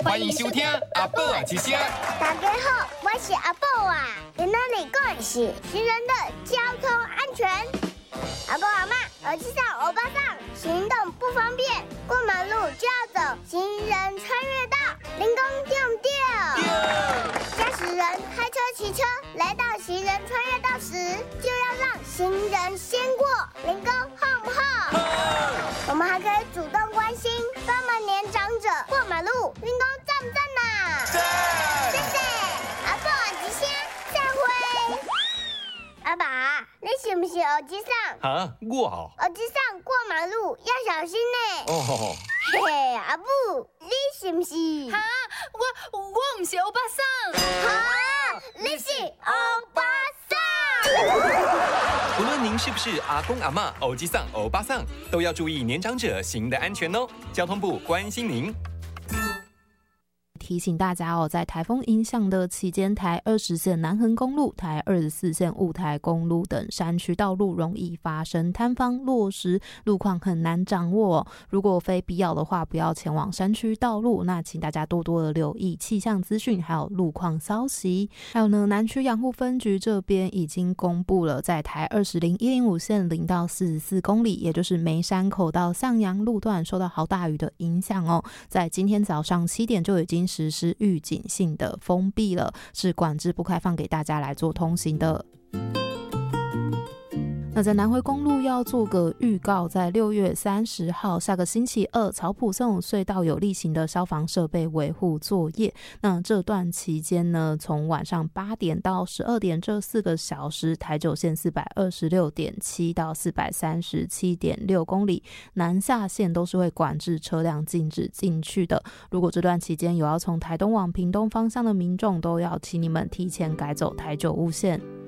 欢迎收听阿宝啊之声。 大家好，我是阿宝啊。今天你讲的是行人的交通安全。阿公阿嬷，耳机上、欧巴桑，行动不方便，过马路就要走行人穿越道。人工对不对？驾驶人开车、骑车来到行人穿越道时，就要让行人先过。人工好不好？我们还可以主动关心帮忙年长者过马路，人工赞不赞呐？赞！谢谢阿爸吉祥，再会。阿爸，你是不是耳机上？ 啊，我哦。 耳机上过马路要小心呢。 哦。 嘿嘿，阿布，你是不是？ 哈，我不是欧巴桑。 哈，你是欧巴桑。 无论您是不是阿公阿嬷、欧吉桑、欧巴桑，都要注意年长者行的安全哦。交通部关心您。 提醒大家哦，在台风影响的期间，台20线南横公路、台24线雾台公路等山区道路容易发生塌方、落石，路况很难掌握哦。如果非必要的话，不要前往山区道路。那请大家多多的留意气象资讯，还有路况消息。还有呢，南区养护分局这边已经公布了，在台20/105线0到44公里，也就是梅山口到向阳路段受到豪大雨的影响哦，在今天早上7点就已经实施预警性的封闭了，是管制不开放给大家来做通行的。那在南回公路要做个预告，在6月30号下个星期二，草埔松勇隧道有例行的消防设备维护作业。那这段期间呢，从晚上8点到12点这4个小时，台九线426.7到437.6公里，南下线都是会管制车辆禁止进去的。如果这段期间有要从台东往屏东方向的民众，都要请你们提前改走台九雾线。